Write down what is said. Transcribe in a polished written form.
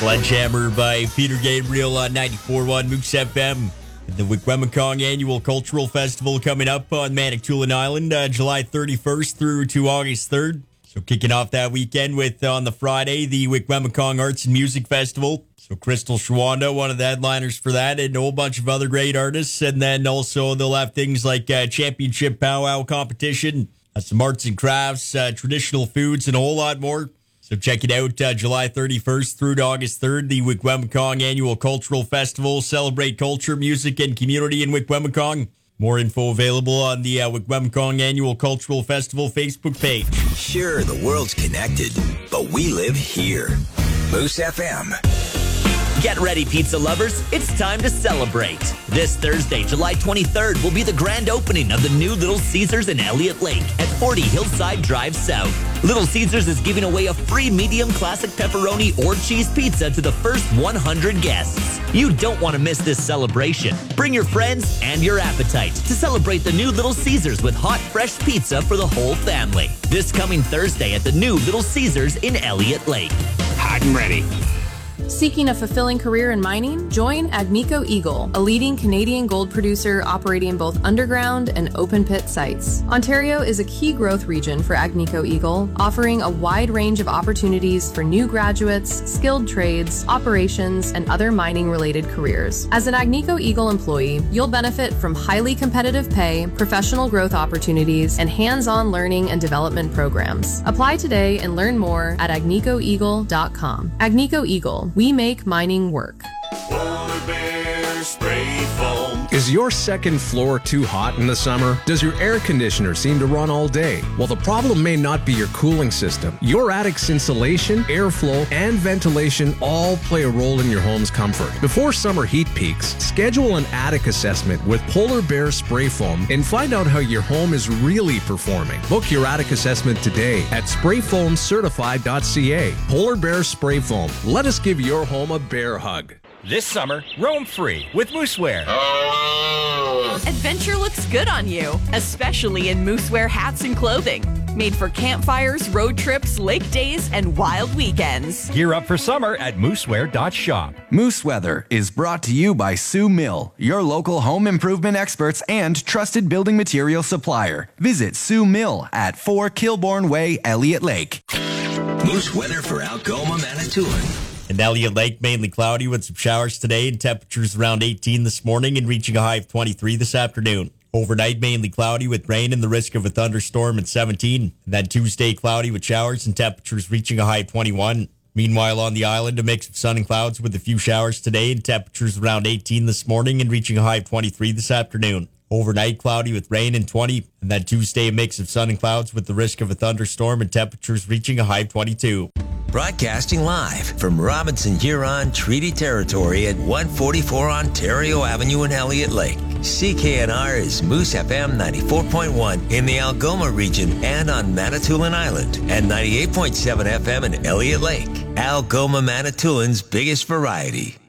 Sledgehammer by Peter Gabriel on 94.1 Moose FM. The Wikwemikong Annual Cultural Festival coming up on Manitoulin Island, July 31st through to August 3rd. So kicking off that weekend with, on the Friday, the Wikwemikong Arts and Music Festival. So Crystal Shawanda, one of the headliners for that, and a whole bunch of other great artists. And then also they'll have things like championship powwow competition, some arts and crafts, traditional foods, and a whole lot more. So check it out, July 31st through to August 3rd, the Wikwemikong Annual Cultural Festival. Celebrate culture, music, and community in Wikwemikong. More info available on the Wikwemikong Annual Cultural Festival Facebook page. Sure, the world's connected, but we live here. Moose FM. Get ready, pizza lovers. It's time to celebrate. This Thursday, July 23rd, will be the grand opening of the new Little Caesars in Elliott Lake at 40 Hillside Drive South. Little Caesars is giving away a free medium classic pepperoni or cheese pizza to the first 100 guests. You don't want to miss this celebration. Bring your friends and your appetite to celebrate the new Little Caesars with hot, fresh pizza for the whole family. This coming Thursday at the new Little Caesars in Elliott Lake. Hot and ready. Seeking a fulfilling career in mining? Join Agnico Eagle, a leading Canadian gold producer operating both underground and open pit sites. Ontario is a key growth region for Agnico Eagle, offering a wide range of opportunities for new graduates, skilled trades, operations, and other mining-related careers. As an Agnico Eagle employee, you'll benefit from highly competitive pay, professional growth opportunities, and hands-on learning and development programs. Apply today and learn more at agnicoeagle.com. Agnico Eagle. We make mining work. Polar Bear Spray Foam. Is your second floor too hot in the summer? Does your air conditioner seem to run all day? Well, the problem may not be your cooling system. Your attic's insulation, airflow, and ventilation all play a role in your home's comfort. Before summer heat peaks, schedule an attic assessment with Polar Bear Spray Foam and find out how your home is really performing. Book your attic assessment today at sprayfoamcertified.ca. Polar Bear Spray Foam. Let us give your home a bear hug. This summer, roam free with Moosewear. Adventure looks good on you, especially in Moosewear hats and clothing. Made for campfires, road trips, lake days, and wild weekends. Gear up for summer at moosewear.shop. Moose Weather is brought to you by Sue Mill, your local home improvement experts and trusted building material supplier. Visit Sue Mill at 4 Kilbourne Way, Elliott Lake. Moose weather for Algoma, Manitoulin. In Elliott Lake, mainly cloudy with some showers today and temperatures around 18 this morning and reaching a high of 23 this afternoon. Overnight, mainly cloudy with rain and the risk of a thunderstorm at 17. And then Tuesday, cloudy with showers and temperatures reaching a high of 21. Meanwhile, on the island, a mix of sun and clouds with a few showers today and temperatures around 18 this morning and reaching a high of 23 this afternoon. Overnight, cloudy with rain and 20. And then Tuesday, a mix of sun and clouds with the risk of a thunderstorm and temperatures reaching a high of 22. Broadcasting live from Robinson Huron Treaty Territory at 144 Ontario Avenue in Elliott Lake. CKNR is Moose FM 94.1 in the Algoma region and on Manitoulin Island, and 98.7 FM in Elliott Lake. Algoma, Manitoulin's biggest variety.